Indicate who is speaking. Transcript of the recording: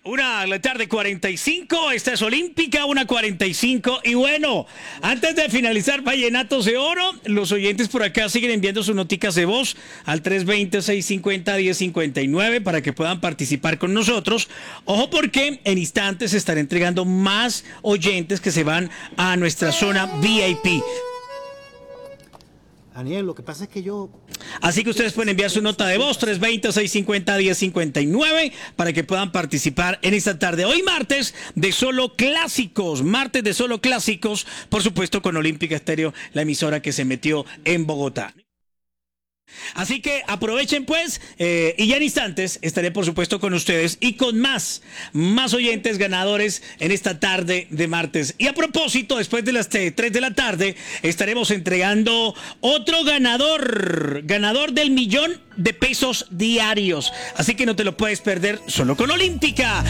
Speaker 1: Una de la tarde 45, esta es Olímpica, 1:45. Y bueno, antes de finalizar Vallenatos de Oro, los oyentes por acá siguen enviando sus noticas de voz al 320-650-1059 para que puedan participar con nosotros. Ojo porque en instantes se estarán entregando más oyentes que se van a nuestra zona VIP.
Speaker 2: Daniel, lo que pasa es que yo...
Speaker 1: Así que ustedes pueden enviar su nota de voz 320-650-1059 para que puedan participar en esta tarde. Hoy martes de solo clásicos, por supuesto con Olímpica Estéreo, la emisora que se metió en Bogotá. Así que aprovechen pues y ya en instantes estaré por supuesto con ustedes y con más oyentes ganadores en esta tarde de martes. Y a propósito, después de las 3 de la tarde estaremos entregando otro ganador del $1.000.000 diarios. Así que no te lo puedes perder solo con Olímpica.